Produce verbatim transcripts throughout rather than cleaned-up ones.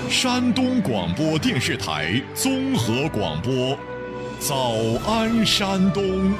山东广播电视台综合广播，早安山东。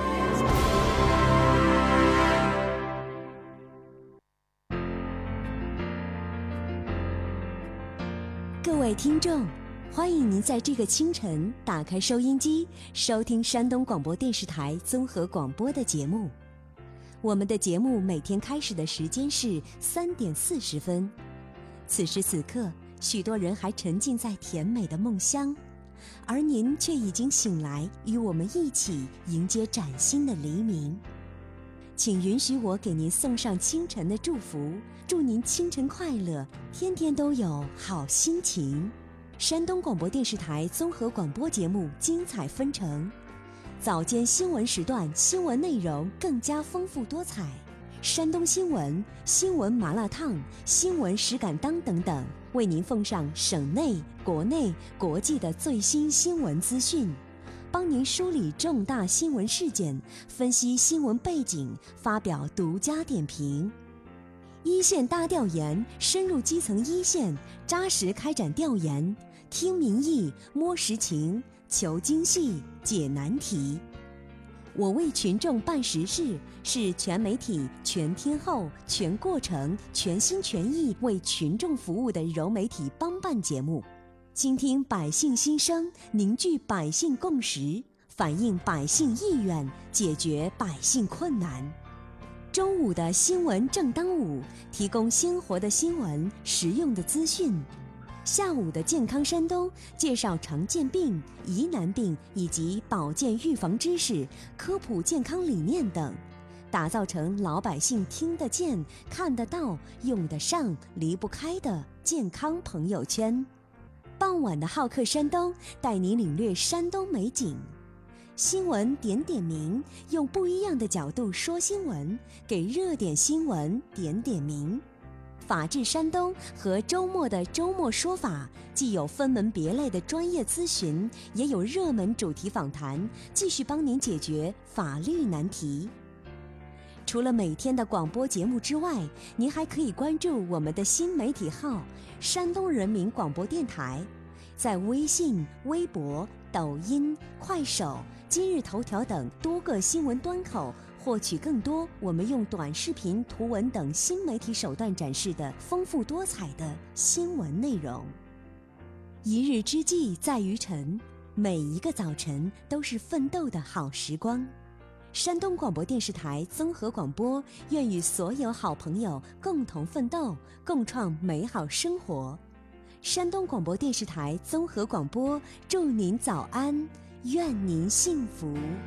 各位听众，欢迎您在这个清晨打开收音机，收听山东广播电视台综合广播的节目。我们的节目每天开始的时间是三点四十分。此时此刻，许多人还沉浸在甜美的梦乡，而您却已经醒来，与我们一起迎接崭新的黎明。请允许我给您送上清晨的祝福，祝您清晨快乐，天天都有好心情。山东广播电视台综合广播节目精彩纷呈，早间新闻时段新闻内容更加丰富多彩，山东新闻、新闻麻辣烫、新闻实感当等等，为您奉上省内、国内、国际的最新新闻资讯，帮您梳理重大新闻事件，分析新闻背景，发表独家点评。一线大调研，深入基层一线，扎实开展调研，听民意，摸实情，求精细，解难题。我为群众办实事，是全媒体、全天候、全过程、全心全意为群众服务的柔媒体帮办节目，倾听百姓心声，凝聚百姓共识，反映百姓意愿，解决百姓困难。中午的新闻正当午，提供鲜活的新闻、实用的资讯；下午的健康山东，介绍常见病、疑难病以及保健预防知识、科普健康理念等，打造成老百姓听得见、看得到、用得上、离不开的健康朋友圈。傍晚的好客山东，带你领略山东美景。新闻点点名，用不一样的角度说新闻，给热点新闻点点名。法治山东和周末的周末说法，既有分门别类的专业咨询，也有热门主题访谈，继续帮您解决法律难题。除了每天的广播节目之外，您还可以关注我们的新媒体号山东人民广播电台，在微信、微博、抖音、快手、今日头条等多个新闻端口，获取更多我们用短视频、图文等新媒体手段展示的丰富多彩的新闻内容。一日之计在于晨，每一个早晨都是奋斗的好时光。山东广播电视台综合广播愿与所有好朋友共同奋斗，共创美好生活。山东广播电视台综合广播，祝您早安，愿您幸福。